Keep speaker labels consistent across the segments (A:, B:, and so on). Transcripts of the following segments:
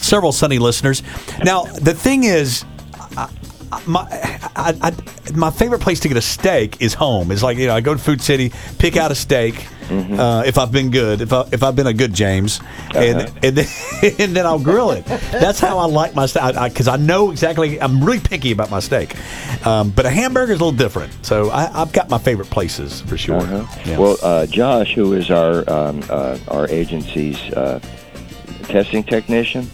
A: several Sunny listeners. Now, the thing is, my favorite place to get a steak is home. It's like, I go to Food City, pick out a steak. If I've been good, if I've been a good James, and then I'll grill it. That's how I like my steak, because I know exactly. I'm really picky about my steak, but a hamburger is a little different. So I've got my favorite places for sure. Yeah.
B: Well, Josh, who is our agency's testing technician,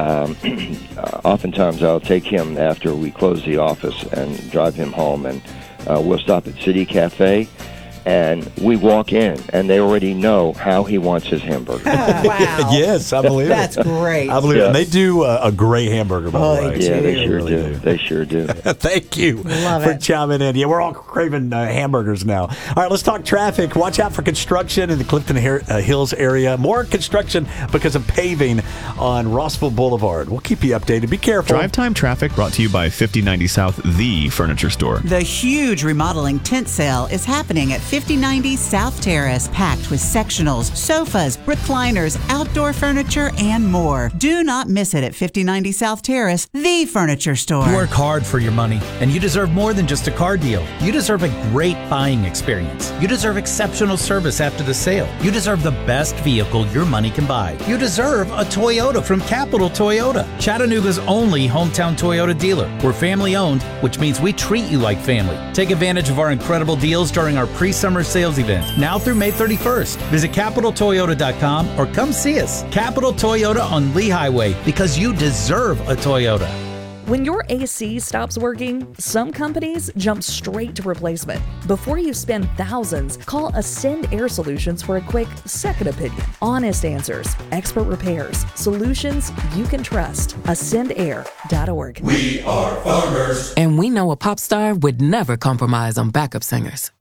B: oftentimes I'll take him after we close the office and drive him home, and we'll stop at City Cafe. And we walk in, and they already know how he wants his hamburger.
C: Wow.
A: Yes, I believe
C: That's
A: it.
C: great.
A: I believe it. And they do a great hamburger, by the way.
B: Yeah, they sure
A: really
B: do. They sure do.
A: Thank you for chiming in. Yeah, we're all craving hamburgers now. All right, let's talk traffic. Watch out for construction in the Clifton Hills area. More construction because of paving on Rossville Boulevard. We'll keep you updated. Be careful.
D: Drive time traffic brought to you by 5090 South, the furniture store.
E: The huge remodeling tent sale is happening at 5090 South Terrace, packed with sectionals, sofas, recliners, outdoor furniture, and more. Do not miss it at 5090 South Terrace, the furniture store.
F: You work hard for your money, and you deserve more than just a car deal. You deserve a great buying experience. You deserve exceptional service after the sale. You deserve the best vehicle your money can buy. You deserve a Toyota from Capital Toyota, Chattanooga's only hometown Toyota dealer. We're family owned, which means we treat you like family. Take advantage of our incredible deals during our pre-summer sales event, now through May 31st. Visit CapitalToyota.com or come see us. Capital Toyota on Lee Highway, because you deserve a Toyota.
G: When your AC stops working, some companies jump straight to replacement. Before you spend thousands, call Ascend Air Solutions for a quick second opinion. Honest answers, expert repairs, solutions you can trust. AscendAir.org.
H: We are farmers.
I: And we know a pop star would never compromise on backup singers.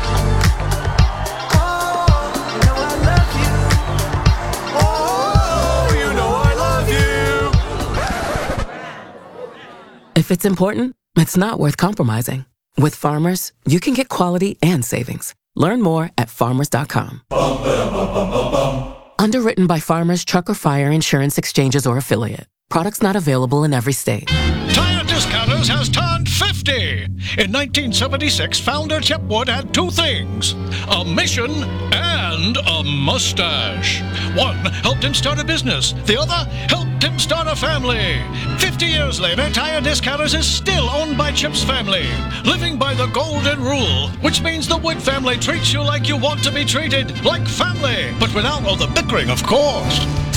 I: If it's important, it's not worth compromising. With Farmers, you can get quality and savings. Learn more at farmers.com. Underwritten by Farmers Truck or Fire Insurance Exchanges or Affiliate. Products not available in every state.
J: Tire Discounters has turned 50. In 1976, founder Chip Wood had two things: a mission and a mustache. One helped him start a business. The other helped him start a family. 50 years later, Tire Discounters is still owned by Chip's family, living by the golden rule, which means the Wood family treats you like you want to be treated, like family, but without all the bickering, of course.